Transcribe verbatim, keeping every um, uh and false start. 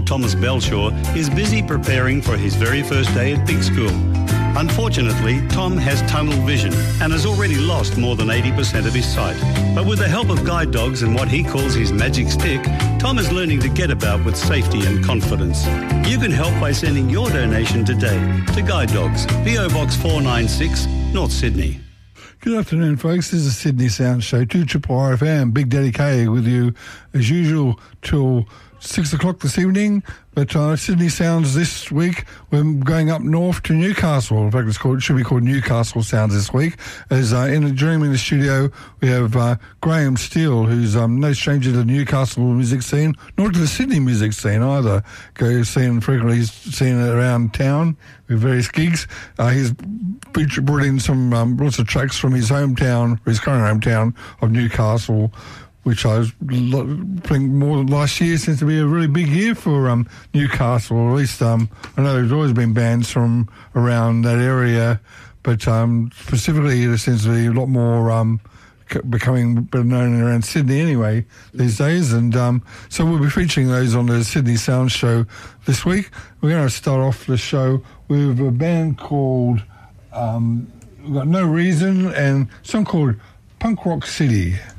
Thomas Belshaw is busy preparing for his very first day at Big School. Unfortunately, Tom has tunnel vision and has already lost more than eighty percent of his sight. But with the help of guide dogs and what he calls his magic stick, Tom is learning to get about with safety and confidence. You can help by sending your donation today to Guide Dogs, P O Box four nine six, North Sydney. Good afternoon, folks. This is the Sydney Sound Show, two Triple R F M. Big Daddy K with you, as usual, till six o'clock this evening. But uh, Sydney Sounds this week, we're going up north to Newcastle. In fact, it's called, it should be called Newcastle Sounds this week. As uh, in the dream in the studio, we have uh, Graham Steele, who's um, no stranger to the Newcastle music scene, nor to the Sydney music scene either. Go seen frequently seen it around town with various gigs. Uh, he's brought in some um, lots of tracks from his hometown, his current hometown of Newcastle, which I was, think more than last year seems to be a really big year for um, Newcastle, or at least um, I know there's always been bands from around that area, but um, specifically there seems to be a lot more um, becoming better known around Sydney anyway these days, and um, so we'll be featuring those on the Sydney Sound Show this week. We're going to start off the show with a band called, um, we've got No Reason, and a song called Punk Rock City.